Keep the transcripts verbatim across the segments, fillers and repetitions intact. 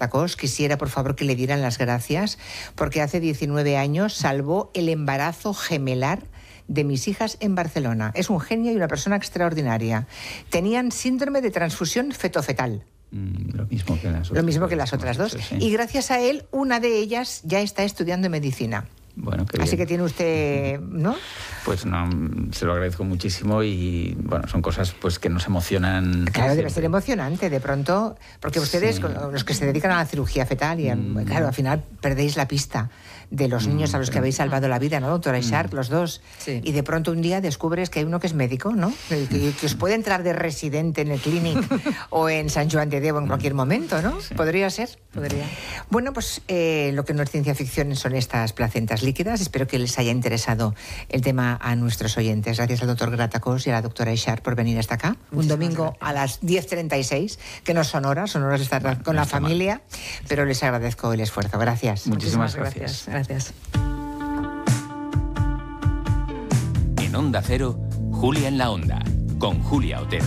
Gratacós, quisiera por favor que le dieran las gracias, porque hace diecinueve años salvó el embarazo gemelar de mis hijas en Barcelona. Es un genio y una persona extraordinaria. Tenían síndrome de transfusión fetofetal. Mm, lo mismo que las otras, lo mismo que las otras dos. Sí. Y gracias a él, una de ellas ya está estudiando medicina. Bueno, qué Así bien. que tiene usted, ¿no? Pues no, se lo agradezco muchísimo y, bueno, son cosas pues que nos emocionan. Claro, debe siempre. ser emocionante de pronto, porque ustedes, Sí. los que se dedican a la cirugía fetal, y Mm. claro, al final perdéis la pista de los niños a los que habéis salvado la vida, ¿no, doctora Ixart? Los dos. Sí. Y de pronto un día descubres que hay uno que es médico, ¿no? Que, que- que os puede entrar de residente en el Clínic o en San Joan de Déu en cualquier momento, ¿no? Sí. ¿Podría ser? Podría. Bueno, pues eh, lo que no es ciencia ficción son estas placentas líquidas. Espero que les haya interesado el tema a nuestros oyentes. Gracias al doctor Gratacós y a la doctora Ixart por venir hasta acá. Un Muchísimas domingo gracias. a las diez treinta y seis, que no son horas, son horas de estar con la está mal. familia, pero les agradezco el esfuerzo. Gracias. Muchísimas gracias. Gracias. En Onda Cero, Julia en la Onda, con Julia Otero.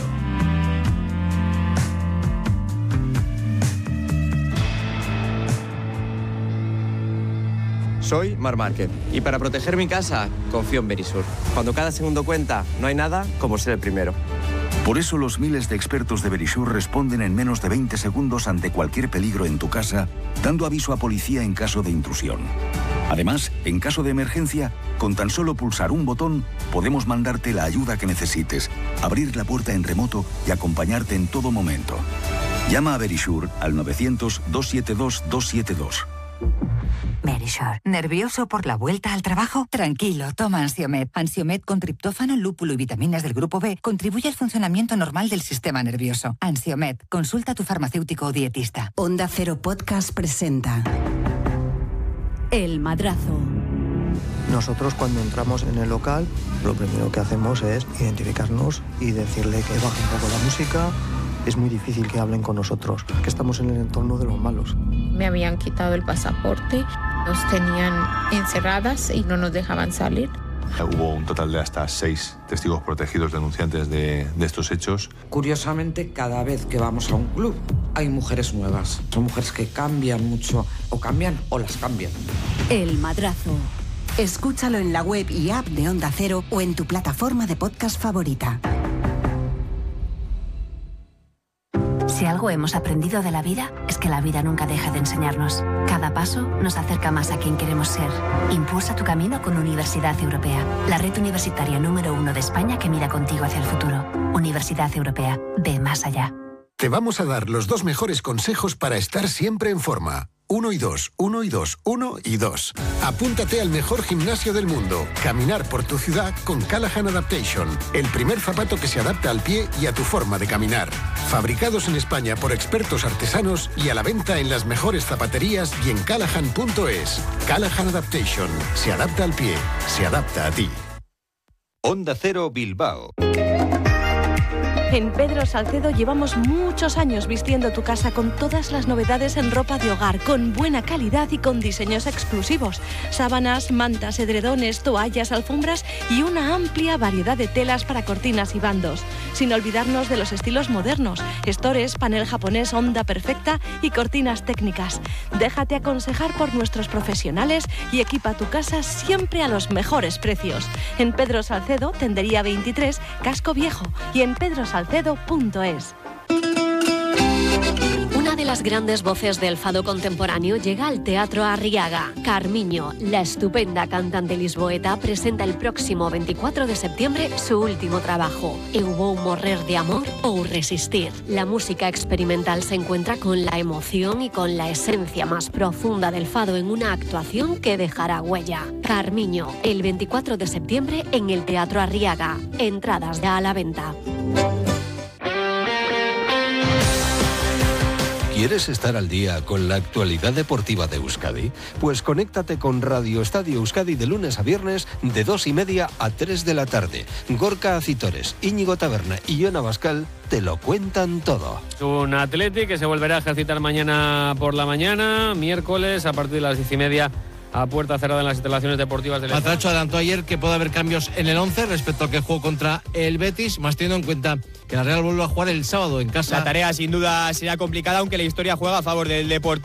Soy Mar Márquez y para proteger mi casa confío en Verisur. Cuando cada segundo cuenta, no hay nada como ser el primero. Por eso los miles de expertos de Verisur responden en menos de veinte segundos ante cualquier peligro en tu casa, dando aviso a policía en caso de intrusión. Además, en caso de emergencia, con tan solo pulsar un botón, podemos mandarte la ayuda que necesites, abrir la puerta en remoto y acompañarte en todo momento. Llama a Verisur al novecientos, doscientos setenta y dos, doscientos setenta y dos. Verisur. ¿Nervioso por la vuelta al trabajo? Tranquilo, toma Ansiomed. Ansiomed con triptófano, lúpulo y vitaminas del grupo B contribuye al funcionamiento normal del sistema nervioso. Ansiomed. Consulta a tu farmacéutico o dietista. Onda Cero Podcast presenta El Madrazo. Nosotros cuando entramos en el local, lo primero que hacemos es identificarnos y decirle que baje un poco la música. Es muy difícil que hablen con nosotros, que estamos en el entorno de los malos. Me habían quitado el pasaporte, nos tenían encerradas y no nos dejaban salir. Hubo un total de hasta seis testigos protegidos denunciantes de, de estos hechos. Curiosamente, cada vez que vamos a un club hay mujeres nuevas. Son mujeres que cambian mucho, o cambian o las cambian. El Madrazo. Escúchalo en la web y app de Onda Cero o en tu plataforma de podcast favorita. Si algo hemos aprendido de la vida, es que la vida nunca deja de enseñarnos. Cada paso nos acerca más a quien queremos ser. Impulsa tu camino con Universidad Europea, la red universitaria número uno de España que mira contigo hacia el futuro. Universidad Europea, ve más allá. Te vamos a dar los dos mejores consejos para estar siempre en forma. Uno y dos, uno y dos, uno y dos. Apúntate al mejor gimnasio del mundo. Caminar por tu ciudad con Callahan Adaptation. El primer zapato que se adapta al pie y a tu forma de caminar. Fabricados en España por expertos artesanos y a la venta en las mejores zapaterías y en callahan punto es. Callahan Adaptation. Se adapta al pie. Se adapta a ti. Onda Cero Bilbao. En Pedro Salcedo llevamos muchos años vistiendo tu casa con todas las novedades en ropa de hogar, con buena calidad y con diseños exclusivos. Sábanas, mantas, edredones, toallas, alfombras y una amplia variedad de telas para cortinas y bandos. Sin olvidarnos de los estilos modernos, estores, panel japonés, onda perfecta y cortinas técnicas. Déjate aconsejar por nuestros profesionales y equipa tu casa siempre a los mejores precios. En Pedro Salcedo, Tendería veintitrés, Casco Viejo, y en pedro salcedo punto es. Una de las grandes voces del fado contemporáneo llega al Teatro Arriaga. Carmiño, la estupenda cantante lisboeta, presenta el próximo veinticuatro de septiembre su último trabajo, Eu vou morrer de amor ou resistir. La música experimental se encuentra con la emoción y con la esencia más profunda del fado en una actuación que dejará huella. Carmiño, el veinticuatro de septiembre en el Teatro Arriaga. Entradas ya a la venta. ¿Quieres estar al día con la actualidad deportiva de Euskadi? Pues conéctate con Radio Estadio Euskadi de lunes a viernes de dos y media a tres de la tarde. Gorka Acitores, Íñigo Taberna y Yona Bascal te lo cuentan todo. Un Atleti que se volverá a ejercitar mañana por la mañana, miércoles a partir de las diez y media a puerta cerrada en las instalaciones deportivas del Estado. Matracho adelantó ayer que puede haber cambios en el once respecto al que jugó contra el Betis, más teniendo en cuenta que la Real vuelve a jugar el sábado en casa. La tarea sin duda será complicada, aunque la historia juega a favor del Deportivo.